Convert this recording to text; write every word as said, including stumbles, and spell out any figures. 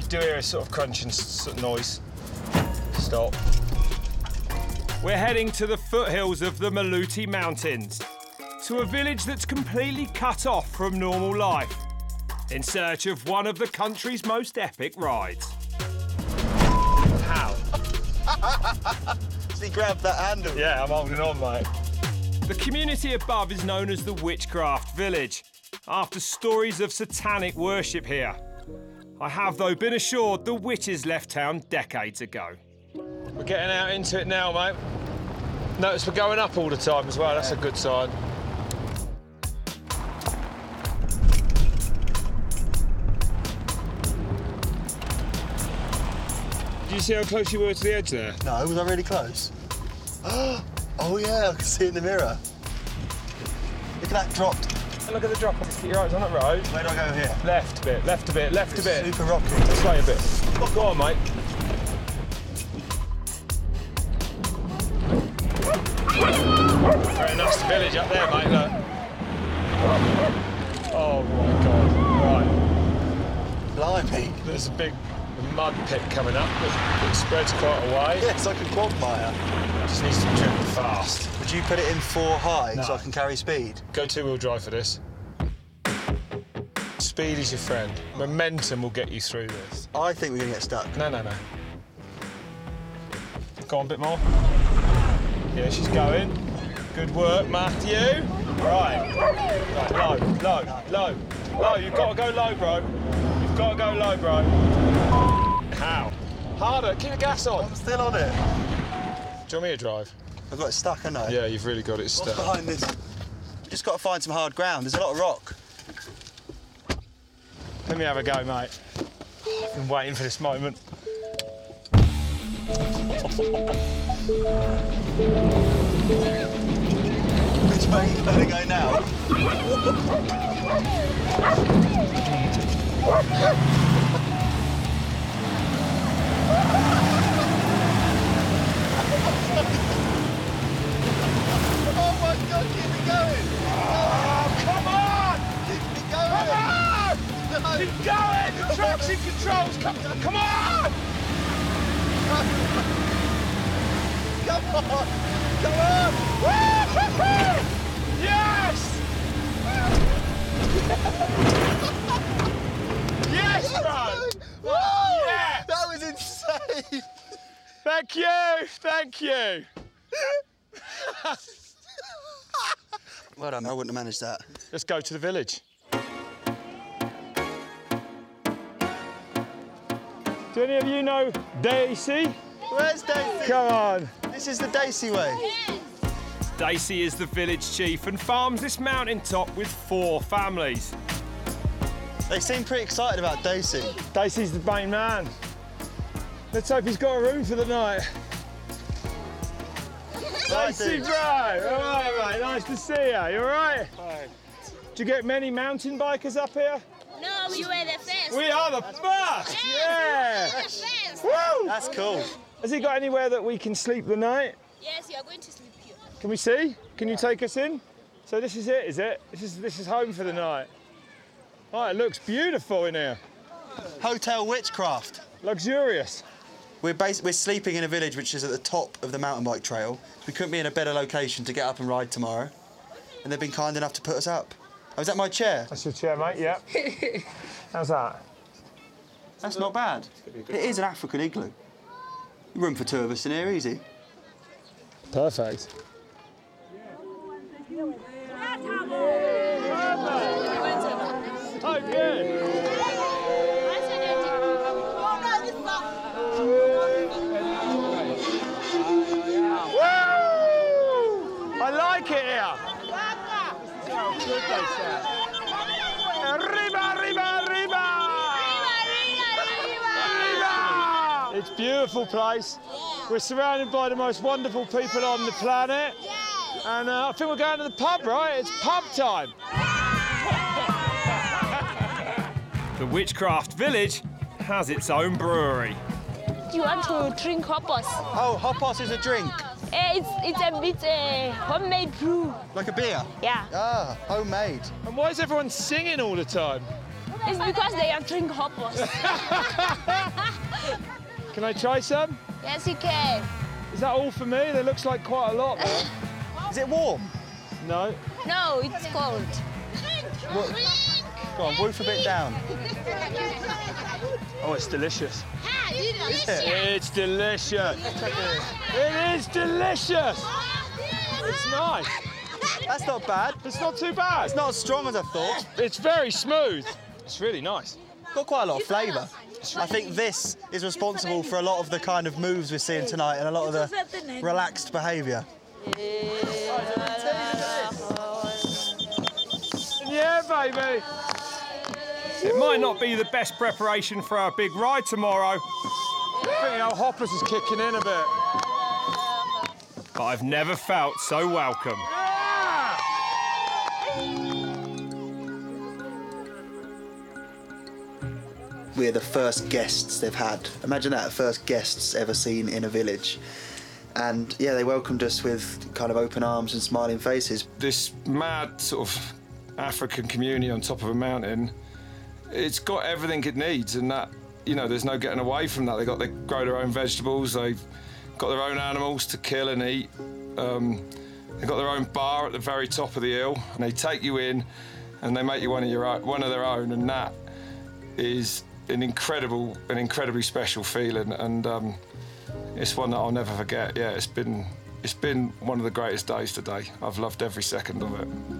do hear a sort of crunching sort of noise. Stop. We're heading to the foothills of the Maluti Mountains, to a village that's completely cut off from normal life, in search of one of the country's most epic rides. How? Has he grabbed that handle? Yeah, I'm holding on, mate. The community above is known as the Witchcraft Village, after stories of satanic worship here. I have, though, been assured the witches left town decades ago. We're getting out into it now, mate. Notice we're going up all the time as well. That's a good sign. Did you see how close you were to the edge there? No, was I really close? Oh, yeah, I can see it in the mirror. Look at that dropped. Look at the drop. Just keep your eyes on the road. Where do I go here? Left a bit, left a bit, left a bit. Super rocky. This way a bit. Oh, go on, mate. Very nice village up there, mate, look. Oh, my God. Right. Blimey. There's a big mud pit coming up that spreads quite a way. Yeah, it's like a quagmire. Just needs to be driven fast. Would you put it in four high No. so I can carry speed? Go two-wheel drive for this. Speed is your friend. Momentum will get you through this. I think we're going to get stuck. No, no, no. Go on a bit more. Yeah, she's going. Good work, Matthew. Right. Right, low, low, low. Low, you've got to go low, bro. You've got to go low, bro. How? Harder, keep the gas on. I'm still on it. Do you want me to drive? I've got it stuck, haven't I? Yeah, you've really got it What's stuck. behind this? We've just got to find some hard ground. There's a lot of rock. Let me have a go, mate. I've been waiting for this moment. Which way are you going to go now? Oh my God, keep me going! Oh, come on! Keep me going! Come on! No. Keep going! The traction controls! Come, come on! Come on! Come on! Woo-hoo-hoo! Yes! Yes, bro! Whoa! Yeah! That was insane! Thank you! Thank you! Well done, I wouldn't have managed that. Let's go to the village. Do any of you know Daisy? Where's Daisy? Come on. This is the Daisy way. Daisy is the village chief and farms this mountaintop with four families. They seem pretty excited about Daisy. Daisy's the main man. Let's hope he's got a room for the night. Daisy, bro! All right, mate, nice to see you. You all right? Fine. Do you get many mountain bikers up here? No, we were the first. We are the first! Yeah! The first. Woo! That's cool. Has he got anywhere that we can sleep the night? Yes, you are going to sleep here. Can we see? Can you take us in? So this is it, is it? This is this is home for the night. Oh, it looks beautiful in here. Hotel Witchcraft. Luxurious. We're, bas we're sleeping in a village which is at the top of the mountain bike trail. We couldn't be in a better location to get up and ride tomorrow. And they've been kind enough to put us up. Oh, is that my chair? That's your chair, mate, yeah. How's that? That's not bad. It is an African igloo. Room for two of us in here, easy. Perfect. Oh, good. Woo! I like it here. Oh, good they sound. Arriba, arriba, arriba! Arriba! It's a beautiful place. We're surrounded by the most wonderful people on the planet. And uh, I think we're going to the pub, right? It's pub time. The Witchcraft Village has its own brewery. Do you want to drink hoppers? Oh, hoppos is a drink. Uh, it's it's a bit uh, homemade brew. Like a beer. Yeah. Ah, homemade. And why is everyone singing all the time? It's because they have drink hoppers. Can I try some? Yes, you can. Is that all for me? There looks like quite a lot there. Is it warm? No. No, it's cold. Go on, woof a bit down. Oh, it's delicious. Is it? It's delicious. It is delicious. It's nice. That's not bad. It's not too bad. It's not as strong as I thought. It's very smooth. It's really nice. Got quite a lot of flavour. I think this is responsible for a lot of the kind of moves we're seeing tonight and a lot of the relaxed behaviour. Yeah, baby. It might not be the best preparation for our big ride tomorrow. I think our hoppers is kicking in a bit. But I've never felt so welcome. We're the first guests they've had. Imagine that, first guests ever seen in a village. And yeah, they welcomed us with kind of open arms and smiling faces. This mad sort of African community on top of a mountain, it's got everything it needs, and that, you know, there's no getting away from that. They got, they grow their own vegetables, they've got their own animals to kill and eat. Um, they've got their own bar at the very top of the hill, and they take you in and they make you one of your own, one of their own, and that is an incredible, an incredibly special feeling, and um, it's one that I'll never forget. Yeah, it's been, it's been one of the greatest days today. I've loved every second of it.